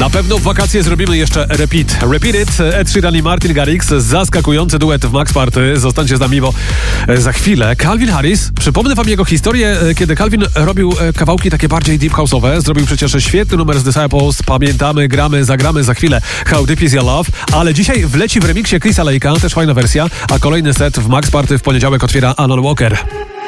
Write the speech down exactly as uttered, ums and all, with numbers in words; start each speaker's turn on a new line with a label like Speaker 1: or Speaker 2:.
Speaker 1: Na pewno w wakacje zrobimy jeszcze repeat. Repeat it, Ed Sheeran i Martin Garrix. Zaskakujący duet w Max Party. Zostańcie z nami, bo za chwilę Calvin Harris. Przypomnę wam jego historię, kiedy Calvin robił kawałki takie bardziej deep house'owe. Zrobił przecież świetny numer z Disciples. Pamiętamy, gramy, zagramy za chwilę How Deep Is Your Love. Ale dzisiaj wleci w remiksie Chrisa Lake'a, też fajna wersja. A kolejny set w Max Party w poniedziałek otwiera Alan Walker.